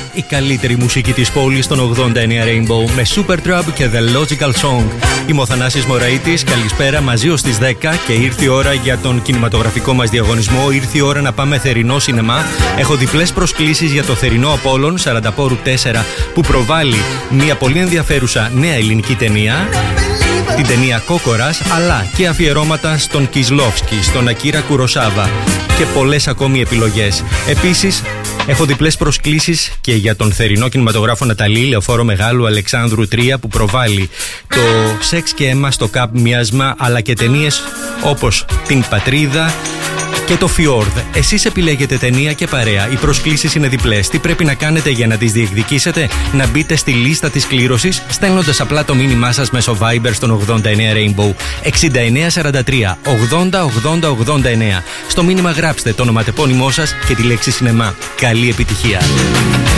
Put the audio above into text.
η καλύτερη μουσική της πόλης των 89 Rainbow με Supertramp και The Logical Song. Είμαι ο Θανάσης Μωραΐτης, καλησπέρα, μαζί ως τις 10 και ήρθε η ώρα για τον κινηματογραφικό μας διαγωνισμό. Ήρθε η ώρα να πάμε θερινό σινεμά. Έχω διπλές προσκλήσεις για το θερινό Απόλλων 40 πόρου 4 που προβάλλει μια πολύ ενδιαφέρουσα νέα ελληνική ταινία, την ταινία Κόκορας, αλλά και αφιερώματα στον Κισλόφσκι, στον Ακίρα Κουροσάβα και πολλές ακόμη επιλογές. Επίσης, έχω διπλές προσκλήσεις και για τον θερινό κινηματογράφο Ναταλή, Λεωφόρο Μεγάλου Αλεξάνδρου 3 που προβάλλει το Σεξ και αίμα στο Καπ Μιάσμα, αλλά και ταινίες όπως Την Πατρίδα και το Φιόρδ. Εσείς επιλέγετε ταινία και παρέα. Οι προσκλήσεις είναι διπλές. Τι πρέπει να κάνετε για να τις διεκδικήσετε? Να μπείτε στη λίστα της κλήρωσης στέλνοντας απλά το μήνυμά σας μέσω Viber στον 89 Rainbow 6943 80 80 89. Στο μήνυμα γράψτε το ονοματεπώνυμό σας και τη λέξη σινεμά. Καλή επιτυχία.